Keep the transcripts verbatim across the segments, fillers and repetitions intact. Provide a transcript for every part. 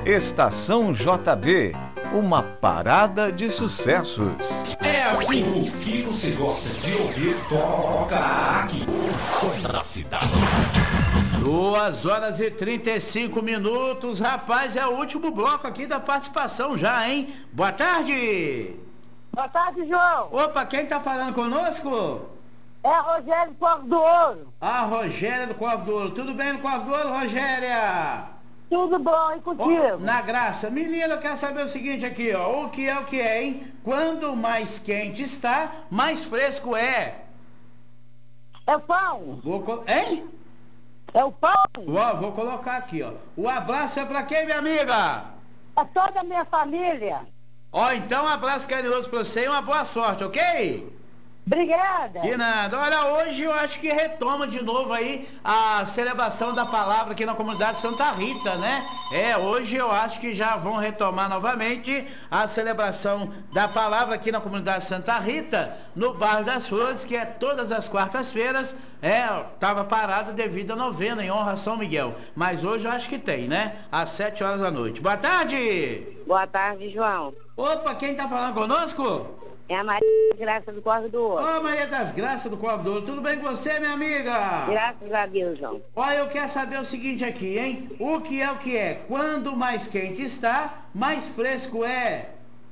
Estação J B, uma parada de sucessos. É assim, o que você gosta de ouvir, toca aqui. O som da cidade. Duas horas e trinta e cinco minutos, rapaz, é o último bloco aqui da participação já, hein? Boa tarde! Boa tarde, João. Opa, quem tá falando conosco? É a Rogéria do Corvo do Ouro. A Rogéria do Corvo do Ouro. Tudo bem no Corvo do Ouro, Rogéria? Tudo bom, e contigo? Oh, na graça. Menina, eu quero saber o seguinte aqui, ó. O que é o que é, hein? Quando mais quente está, mais fresco é. É o pão. Vou col... Hein? É o pão. Ó, vou colocar aqui, ó. O abraço é pra quem, minha amiga? É toda a minha família. Ó, então um abraço carinhoso pra você e uma boa sorte, ok? Obrigada. De nada. Olha, hoje eu acho que retoma de novo aí a celebração da palavra aqui na comunidade Santa Rita, né? É, hoje eu acho que já vão retomar novamente a celebração da palavra aqui na comunidade Santa Rita, no bairro das Flores, que é todas as quartas-feiras. É, tava parado devido à novena em honra a São Miguel. Mas hoje eu acho que tem, né? Às sete horas da noite. Boa tarde! Boa tarde, João. Opa, quem tá falando conosco? É a Maria das Graças do Corvo do Ouro. Ô, Maria das Graças do Corvo do Ouro, tudo bem com você, minha amiga? Graças a Deus, João. Olha, eu quero saber o seguinte aqui, hein? O que é o que é? Quando mais quente está, mais fresco é.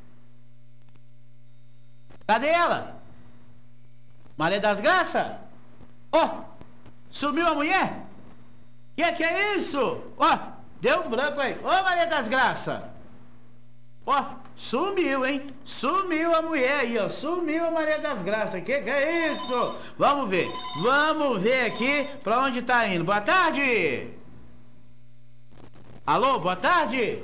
Cadê ela? Maria das Graças? Ó, oh, sumiu a mulher? Que que é isso? Ó, oh, deu um branco aí. Ô, oh, Maria das Graças. Ó, oh, sumiu, hein? Sumiu a mulher aí, ó. Sumiu a Maria das Graças. Que que é isso? Vamos ver. Vamos ver aqui pra onde tá indo. Boa tarde. Alô, boa tarde.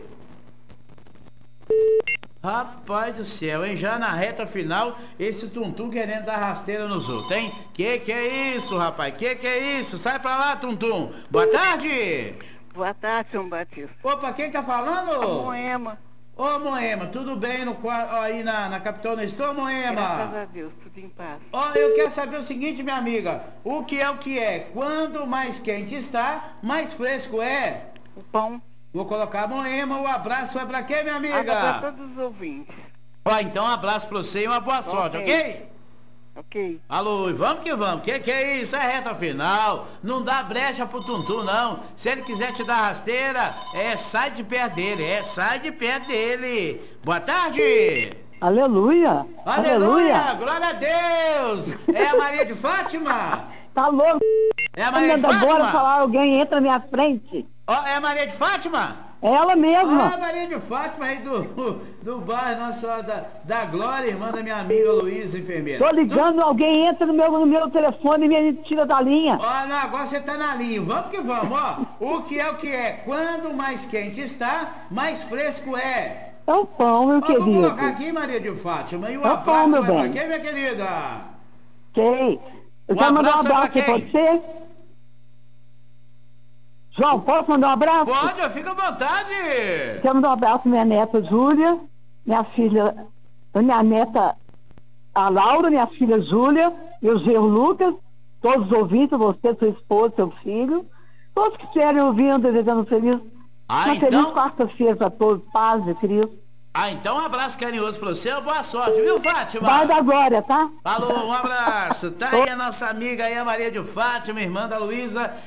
Rapaz do céu, hein? Já na reta final, esse Tuntum querendo dar rasteira nos outros, hein? Que que é isso, rapaz? Que que é isso? Sai pra lá, Tuntum. Boa tarde. Boa tarde, São Batista. Opa, quem tá falando? Moema. Ô, Moema, tudo bem no, aí na, na capital Nestor, Moema? Graças a Deus, tudo em paz. Ó, eu quero saber o seguinte, minha amiga. O que é o que é? Quando mais quente está, mais fresco é. O pão. Vou colocar a Moema. O abraço vai pra quem, minha amiga? Para todos os ouvintes. Ó, então um abraço pra você e uma boa sorte, ok? Ok. Ok. Alô, e vamos que vamos. Que que é isso? É reta final. Não dá brecha pro Tuntum, não. Se ele quiser te dar rasteira, é, sai de perto dele. É, sai de perto dele. Boa tarde. Aleluia. Aleluia. Aleluia. Glória a Deus. É a Maria de Fátima? Tá louco. É a Maria de Fátima? Agora falar, alguém entra na minha frente. Ó, é a Maria de Fátima? Ela mesma. Ah, Maria de Fátima aí do, do bairro Nossa Senhora da, da Glória, irmã da minha amiga Luísa, enfermeira. Tô ligando, tu... alguém entra no meu, no meu telefone e me tira da linha. Ó, não, agora você tá na linha. Vamos que vamos, ó. O que é o que é? Quando mais quente está, mais fresco é. É o pão, meu ó, querido. Vou colocar aqui, Maria de Fátima. E o é abraço pão, meu vai bem. pra quem, minha querida? Sei. Eu Um quero mandar um abraço abraço pra você. João, posso mandar um abraço? Pode, fica à vontade. Quero mandar um abraço pra minha neta Júlia, minha filha, minha neta a Laura, minha filha Júlia, meu genro Lucas, todos os ouvintes, você, sua esposa, seu filho, todos que estiverem ouvindo, desejando feliz, ah, uma então... feliz quarta-feira para todos, paz de Cristo. Ah, então um abraço carinhoso pra você, boa sorte, viu, Fátima? Vai da glória, tá? Falou, um abraço. Tá aí a nossa amiga aí, a Maria de Fátima, irmã da Luísa.